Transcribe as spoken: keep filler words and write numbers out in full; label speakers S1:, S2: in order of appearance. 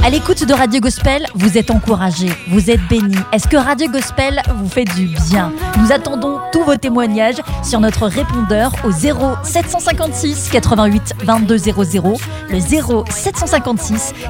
S1: À l'écoute de Radio Gospel, vous êtes encouragés, vous êtes bénis. Est-ce que Radio Gospel vous fait du bien? Nous attendons tous vos témoignages sur notre répondeur au zéro sept cent cinquante-six quatre-vingt-huit vingt-deux zéro zéro, le zéro sept cent cinquante-six